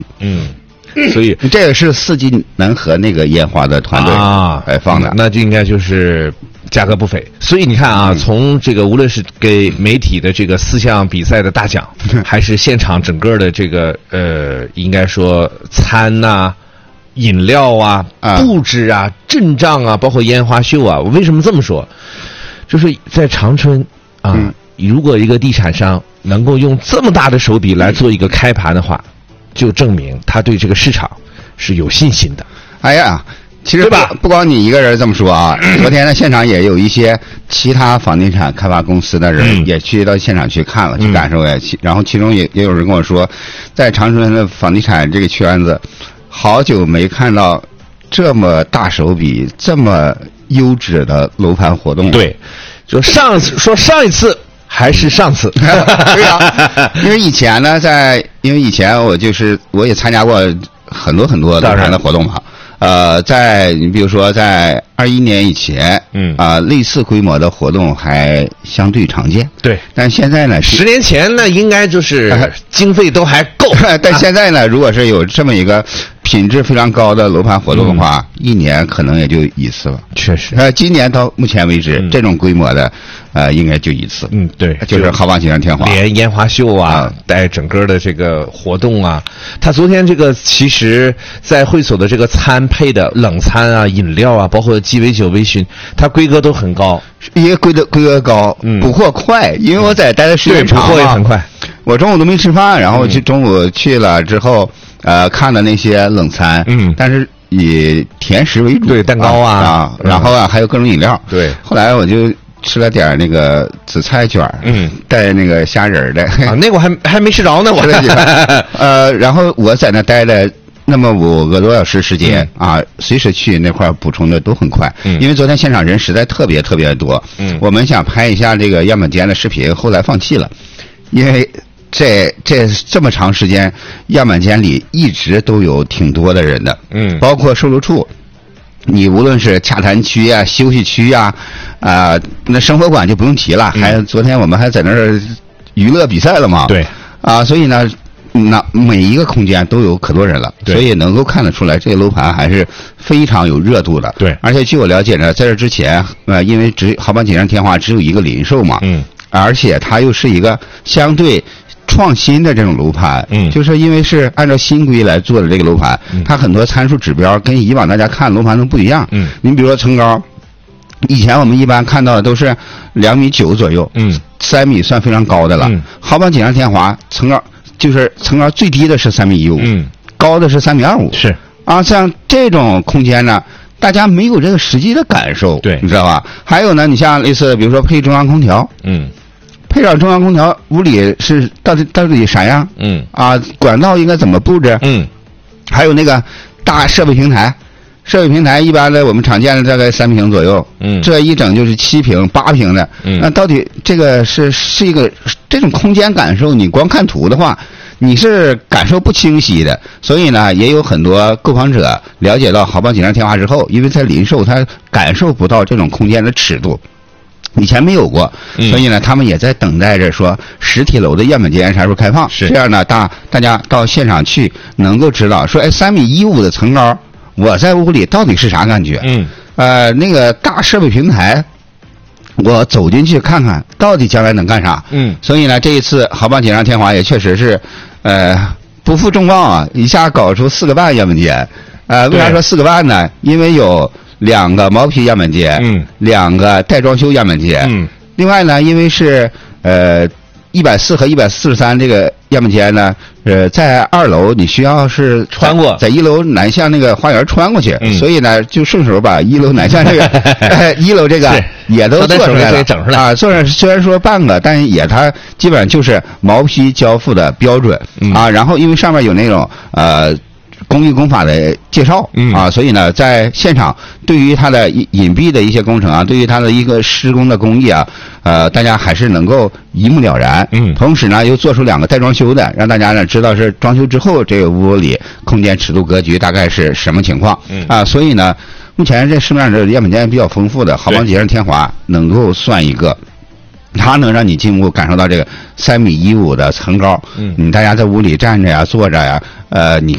所以这个是四季能和那个烟花的团队放的， 那就应该就是价格不菲。所以你看啊，从这个无论是给媒体的这个4项比赛的大奖，还是现场整个的这个应该说餐呐、饮料啊、布置啊、阵仗啊，包括烟花秀啊，我为什么这么说？就是在长春啊，如果一个地产商能够用这么大的手笔来做一个开盘的话，就证明他对这个市场是有信心的。 哎呀，其实不光你一个人这么说啊，昨天呢现场也有一些其他房地产开发公司的人也去到现场去看了，去感受了。然后其中也有人跟我说，在长春的房地产这个圈子，好久没看到这么大手笔、这么优质的楼盘活动了。 对，就上一次。还是上次， 对啊，因为以前呢，因为以前我也参加过很多楼盘的活动嘛，你比如说在21年以前，类似规模的活动还相对常见， 对， 但现在呢 ，10年前呢，应该就是经费都还够， 但现在呢，如果是有这么一个品质非常高的楼盘活动的话，1年可能也就一次了。 确实， 今年到目前为止，这种规模的，应该就一次。 对， 就是豪邦锦上添华， 连烟花秀啊，带整个的这个活动啊。他昨天这个其实，在会所的这个餐配的冷餐啊、饮料啊，包括鸡尾酒、微醺，它规格都很高。 因为规格高，补货快，因为我在待的时间长， 补货也很快。 我中午都没吃饭，然后中午去了之后，看的那些冷餐，但是以甜食为主， 对，蛋糕然后还有各种饮料， 对。 后来我就吃了点那个紫菜卷，带那个虾仁的， 那个我还没吃着呢，我然后我在那待了那么5个多小时时间随时去那块补充的都很快，因为昨天现场人实在特别多，我们想拍一下这个样本间的视频，后来放弃了，因为这么长时间，样板间里一直都有挺多的人的，包括售楼处，你无论是洽谈区啊、休息区啊，那生活馆就不用提了，昨天我们还在那儿娱乐比赛了嘛， 对， 所以呢，那每一个空间都有可多人了，所以能够看得出来，这个楼盘还是非常有热度的， 对， 而且据我了解呢，在这之前，因为豪邦锦上添华只有一个零售嘛，而且它又是一个相对创新的这种楼盘，就是因为是按照新规来做的这个楼盘，它很多参数指标跟以往大家看楼盘都不一样，您比如说层高，以前我们一般看到的都是2.9米左右，3米算非常高的了，豪邦锦上添华层高最低的是3.15米，高的是3.25米， 是像这种空间呢，大家没有这个实际的感受， 对， 你知道吧？还有呢，你像类似比如说配中央空调，配上中央空调，屋里是到底啥样？管道应该怎么布置？还有那个大设备平台，一般的我们常见的大概3平左右，这一整就是7平、8平的，那到底这个是一个这种空间感受，你光看图的话，你是感受不清晰的。所以呢，也有很多购房者了解到豪邦锦上添华之后，因为在临售他感受不到这种空间的尺度。以前没有过，所以呢，他们也在等待着说实体楼的样本间啥时候开放。这样呢，大家到现场去能够知道说，3.15米的层高，我在屋里到底是啥感觉？那个大设备平台，我走进去看看到底将来能干啥？所以呢，这一次豪邦锦上添华也确实是，不负众望啊，一下搞出4个半样本间。为啥说4个半呢？因为有2个毛坯样本间，2个带装修样本间，另外呢，因为是140和143这个样本间呢，在2楼你需要是穿过， 在1楼南向那个花园穿过去，所以呢，就顺手把1楼南向这个1楼这个也都做出来了，做上虽然说半个，但也它基本上就是毛坯交付的标准然后因为上面有那种工艺工法的介绍所以呢，在现场对于它的隐蔽的一些工程对于它的一个施工的工艺大家还是能够一目了然。同时呢，又做出2个带装修的，让大家呢知道是装修之后这个屋里空间尺度格局大概是什么情况所以呢，目前这市面上的样本间比较丰富的豪邦锦上添华能够算一个。它能让你进屋感受到这个3.15米的层高，大家在屋里站着呀、坐着呀，你